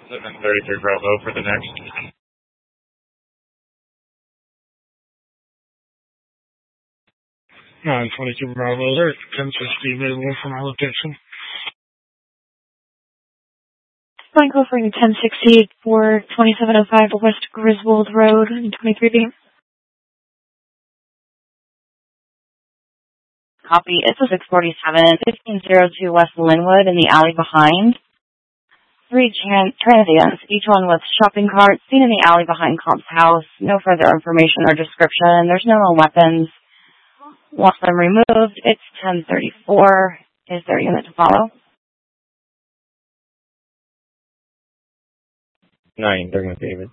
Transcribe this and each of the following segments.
733 Bravo for the next. 922 Bravo, there's 1060 available for my location. Flying call for 1060 for 2705 West Griswold Road in 23B. Copy. It's a 647, 1502 West Linwood in the alley behind. 3 transients, each one with shopping carts, seen in the alley behind Comp's house. No further information or description. There's no weapons. Once them removed, it's 1034. Is there a unit to follow? 931 David.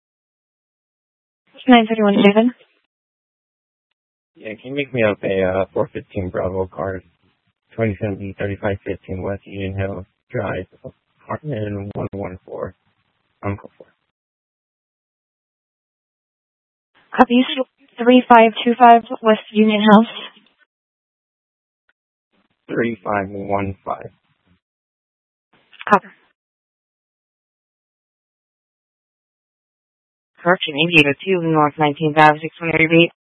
931 David. Yeah, can you make me up a 415 Bravo card? 2070 3515 West Union Hill Drive, apartment 114. Uncle 4. Copy 3525 West Union House. 3515. Copy. Correction, Aviator 2, North 19th Ave, 623B.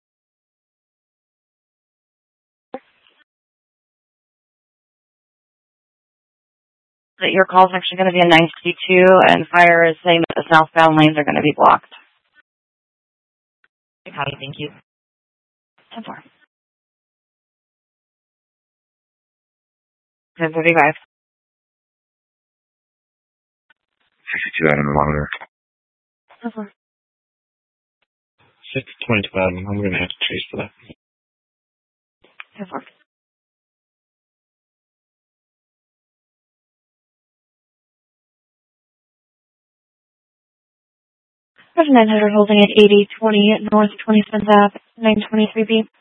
That your call is actually going to be a 962, and fire is saying that the southbound lanes are going to be blocked. Copy, thank you. 10-4. 1035. 62 out on the monitor. 10-4. 622 out. I'm going to have to chase for that. 10-4. There's 900 holding at 8020 North 27th Ave, 923B.